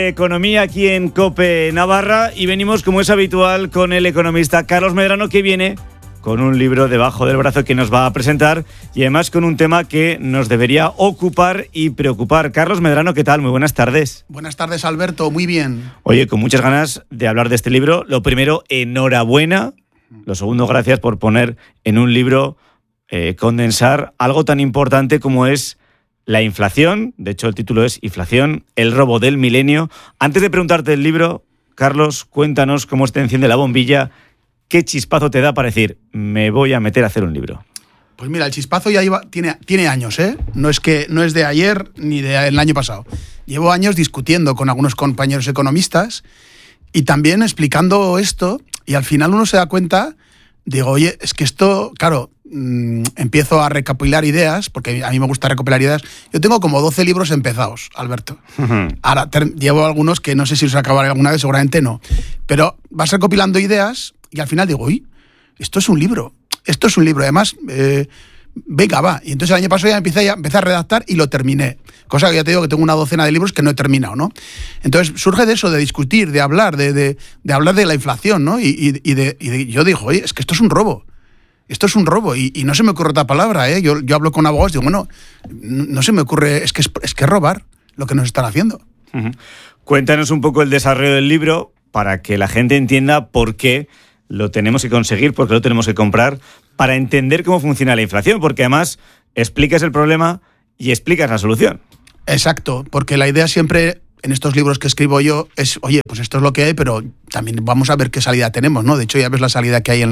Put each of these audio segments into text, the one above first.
Economía aquí en COPE Navarra y venimos, como es habitual, con el economista Carlos Medrano, que viene con un libro debajo del brazo que nos va a presentar y además con un tema que nos debería ocupar y preocupar. Carlos Medrano, ¿qué tal? Muy buenas tardes. Buenas tardes, Alberto, muy bien. Oye, con muchas ganas de hablar de este libro. Lo primero, enhorabuena. Lo segundo, gracias por poner en un libro, condensar algo tan importante como es la inflación. De hecho, el título es Inflación, el robo del milenio. Antes de preguntarte el libro, Carlos, cuéntanos cómo te enciende la bombilla. ¿Qué chispazo te da para decir, me voy a meter a hacer un libro? Pues mira, el chispazo ya tiene años, ¿eh? No es de ayer ni del año pasado. Llevo años discutiendo con algunos compañeros economistas y también explicando esto, y al final uno se da cuenta, digo, oye, es que esto, claro, empiezo a recopilar ideas, porque a mí me gusta recopilar ideas. Yo tengo como 12 libros empezados, Alberto. Ahora llevo algunos que no sé si los acabaré alguna vez, seguramente no. Pero vas recopilando ideas y al final digo, uy, esto es un libro. Además, venga, va. Y entonces el año pasado ya empecé a redactar y lo terminé. Cosa que ya te digo que tengo una docena de libros que no he terminado, ¿no? Entonces surge de eso, de discutir, de hablar, de hablar de la inflación, ¿no? Y yo digo, oye, es que esto es un robo. Esto es un robo y no se me ocurre otra palabra, ¿eh? Yo hablo con abogados y digo, bueno, no se me ocurre, es que es robar lo que nos están haciendo. Uh-huh. Cuéntanos un poco el desarrollo del libro para que la gente entienda por qué lo tenemos que conseguir, por qué lo tenemos que comprar, para entender cómo funciona la inflación, porque además explicas el problema y explicas la solución. Exacto, porque la idea siempre en estos libros que escribo yo es, oye, pues esto es lo que hay, pero también vamos a ver qué salida tenemos, ¿no? De hecho, ya ves la salida que hay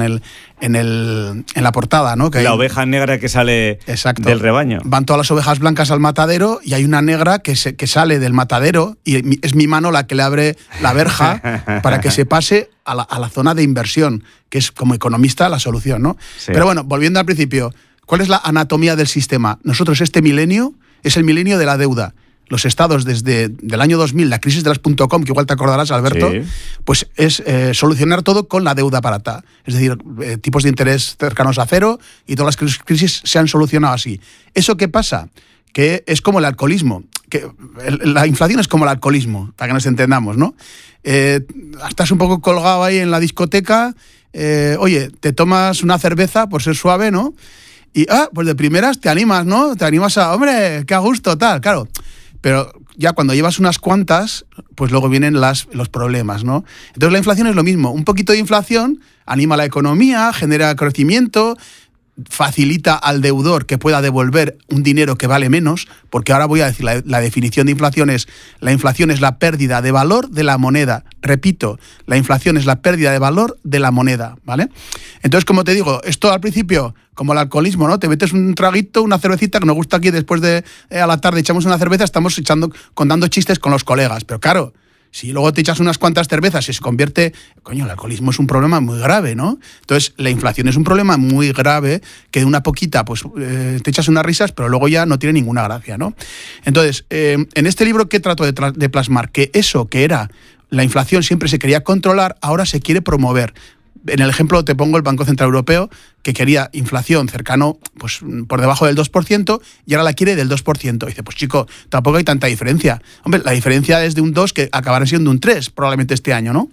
en la portada, ¿no? Que la hay oveja negra que sale Exacto. del rebaño. Van todas las ovejas blancas al matadero y hay una negra que sale del matadero y es mi mano la que le abre la verja para que se pase a la zona de inversión, que es, como economista, la solución, ¿no? Sí. Pero bueno, volviendo al principio, ¿cuál es la anatomía del sistema? Nosotros, este milenio es el milenio de la deuda. Los estados desde el año 2000, la crisis de las .com, que igual te acordarás, Alberto, sí, pues es solucionar todo con la deuda barata. Es decir, tipos de interés cercanos a cero y todas las crisis se han solucionado así. ¿Eso qué pasa? Que es como el alcoholismo. Que la inflación es como el alcoholismo, para que nos entendamos, ¿no? Estás un poco colgado ahí en la discoteca, oye, te tomas una cerveza por ser suave, ¿no? Y, pues de primeras te animas, ¿no? Te animas a, hombre, qué a gusto, tal, claro. Pero ya cuando llevas unas cuantas, pues luego vienen los problemas, ¿no? Entonces la inflación es lo mismo. Un poquito de inflación anima la economía, genera crecimiento, facilita al deudor que pueda devolver un dinero que vale menos, porque ahora voy a decir, la definición de inflación es la pérdida de valor de la moneda. Repito, la inflación es la pérdida de valor de la moneda, ¿vale? Entonces, como te digo, esto al principio, como el alcoholismo, ¿no? Te metes un traguito, una cervecita, que nos gusta aquí después de a la tarde echamos una cerveza, estamos contando chistes con los colegas, pero claro, si luego te echas unas cuantas cervezas y se convierte... Coño, el alcoholismo es un problema muy grave, ¿no? Entonces, la inflación es un problema muy grave que de una poquita, pues te echas unas risas, pero luego ya no tiene ninguna gracia, ¿no? Entonces, en este libro, ¿qué trato de plasmar? Que eso que era la inflación siempre se quería controlar, ahora se quiere promover. En el ejemplo te pongo el Banco Central Europeo, que quería inflación cercano, pues por debajo del 2%, y ahora la quiere del 2%. Y dice, pues chico, tampoco hay tanta diferencia. Hombre, la diferencia es de un 2 que acabará siendo un 3 probablemente este año, ¿no?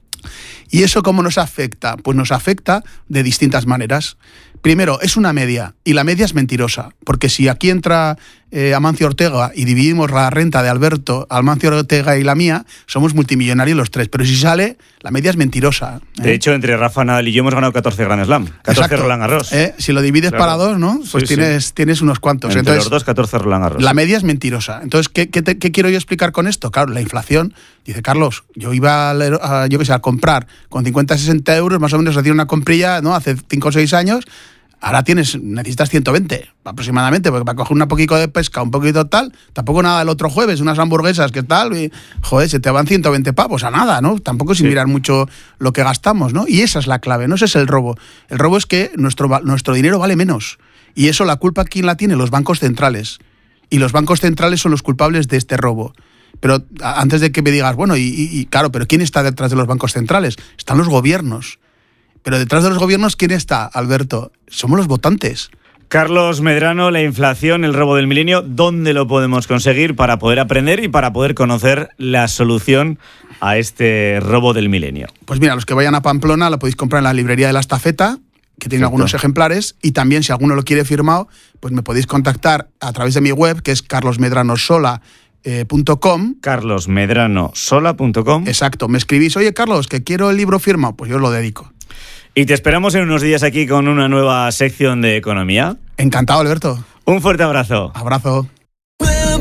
¿Y eso cómo nos afecta? Pues nos afecta de distintas maneras. Primero, es una media, y la media es mentirosa, porque si aquí entra Amancio Ortega y dividimos la renta de Alberto, Amancio Ortega y la mía, somos multimillonarios los tres, pero si sale, la media es mentirosa. De hecho, entre Rafa Nadal y yo hemos ganado 14 Grand Slam, 14 Exacto. Roland Garros. Si lo divides para dos, ¿no? Pues sí, tienes unos cuantos. Entre entonces, los dos, 14 Roland Garros. La media es mentirosa. Entonces, ¿qué quiero yo explicar con esto? Claro, la inflación, dice Carlos, yo iba a comprar con 50, 60 euros, más o menos hacía una comprilla, ¿no? Hace 5 o 6 años. Ahora necesitas 120 aproximadamente, porque para coger un poquito de pesca, un poquito tal, tampoco nada el otro jueves, unas hamburguesas, ¿qué tal? Y, joder, se te van 120 pavos a nada, ¿no? Tampoco sin mirar mucho lo que gastamos, ¿no? Y esa es la clave, ¿no? Ese es el robo. El robo es que nuestro dinero vale menos. Y eso, la culpa, ¿quién la tiene? Los bancos centrales. Y los bancos centrales son los culpables de este robo. Pero antes de que me digas, bueno, claro, pero ¿quién está detrás de los bancos centrales? Están los gobiernos. Pero detrás de los gobiernos, ¿quién está, Alberto? Somos los votantes. Carlos Medrano, la inflación, el robo del milenio, ¿dónde lo podemos conseguir para poder aprender y para poder conocer la solución a este robo del milenio? Pues mira, los que vayan a Pamplona lo podéis comprar en la librería de La Estafeta, que tiene algunos ejemplares, y también si alguno lo quiere firmado, pues me podéis contactar a través de mi web, que es carlosmedranosola.com. carlosmedranosola.com. Exacto, me escribís, oye Carlos, que quiero el libro firmado, pues yo os lo dedico. Y te esperamos en unos días aquí con una nueva sección de economía. Encantado, Alberto. Un fuerte abrazo. Abrazo.